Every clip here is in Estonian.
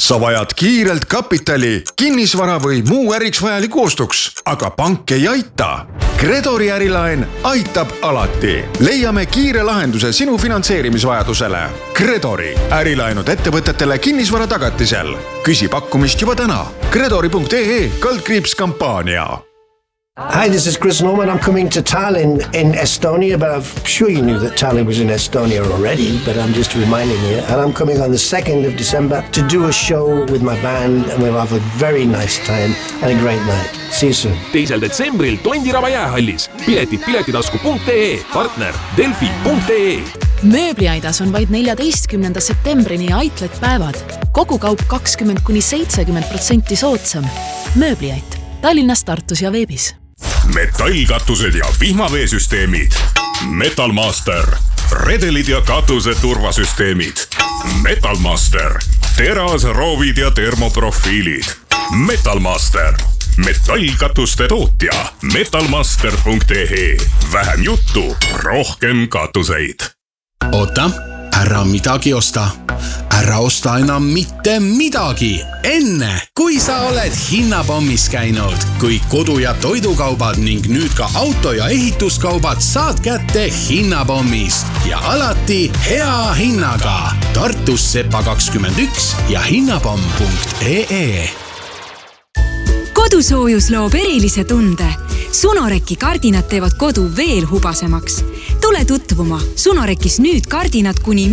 Sa vajad kiirelt kapitali, kinnisvara või muu äriks vajaliku ostuks, aga pank ei aita. Kredori ärilaen aitab alati. Leiame kiire lahenduse sinu finantseerimisvajadusele. Kredori ärilaenud ettevõtetele kinnisvara tagatisel. Küsi pakkumist juba täna. Kredori.ee/kampaania. Hi, this is Chris Norman. I'm coming to Tallinn in Estonia, but I'm sure you knew that Tallinn was in Estonia already, but I'm just reminding you. And I'm coming on the 2nd of December to do a show with my band, and we'll have a very nice time and a great night. See you soon. 2. detsembril Tondiraba jäähallis. Piletid piletitasku.ee, partner Delfi.ee. Mööbliaidas on vaid 14. septembrini Outlet päevad. Kogu kaup 20–70% soodsam. Mööbliait. Tallinnas, Tartus ja veebis. Metallkatused ja vihmaveesüsteemid. Metalmaster. Redelid ja katuse turvasüsteemid. Metalmaster. Teras, roovid ja termoprofiilid. Metalmaster. Metallkatuste tootja. Metalmaster.ee. Vähem juttu, rohkem katuseid. Oota, ära midagi osta. Ära osta enam mitte midagi. Enne, kui sa oled hinnapommis käinud, kui kodu- ja toidukaubad ning nüüd ka auto- ja ehituskaubad saad kätte hinnapommist ja alati hea hinnaga. Tartus Sepa 21 ja hinnapomm.ee. Kodusoojus loob erilise tunde. Sunoreki kardinad teevad kodu veel hubasemaks. Tule tutvuma. Sunorekis nüüd kardinad kuni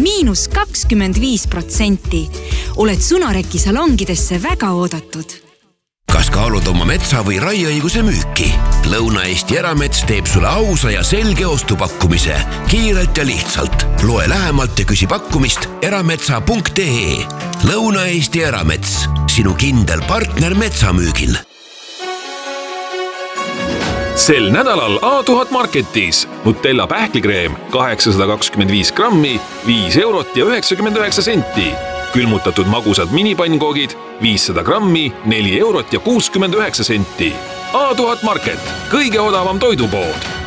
-25%. Oled Sunoreki salongidesse väga oodatud. Kas kaalud oma metsa või raieõiguse müüki? Lõuna-Eesti Eramets teeb sulle ausa ja selge ostupakkumise. Kiirelt ja lihtsalt. Loe lähemalt ja küsi pakkumist erametsa.ee. Lõuna-Eesti Eramets. Sinu kindel partner metsamüügil. Sel nädalal A1000 Marketis Nutella pähklikreem 825 grammi, 5 eurot ja 99 senti. Külmutatud magusad minipannkogid 500 grammi, 4 eurot ja 69 senti. A1000 Market, kõige odavam toidupood.